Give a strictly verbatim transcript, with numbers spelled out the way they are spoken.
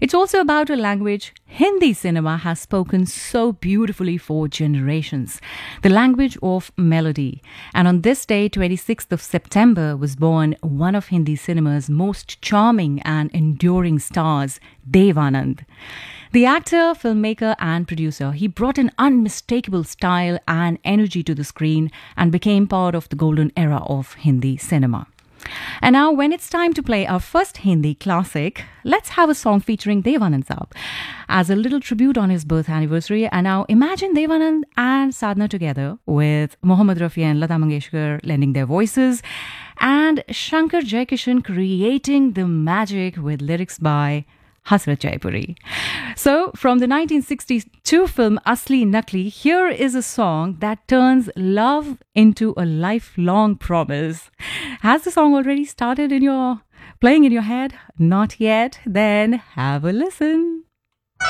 It's also about a language Hindi cinema has spoken so beautifully for generations, the language of melody. And on this day, twenty-sixth of September, was born one of Hindi cinema's most charming and enduring stars, Dev Anand. The actor, filmmaker, and producer, he brought an unmistakable style and energy to the screen and became part of the golden era of Hindi cinema. And now, when it's time to play our first Hindi classic, let's have a song featuring Dev Anand Saab as a little tribute on his birth anniversary. And now, imagine Dev Anand and Sadhna together with Mohammad Rafi and Lata Mangeshkar lending their voices, and Shankar Jaikishan creating the magic with lyrics by Hasrat Jaipuri. So, from the nineteen sixty-two film Asli Nakli, here is a song that turns love into a lifelong promise. Has the song already started in your, playing in your head? Not yet? Then have a listen.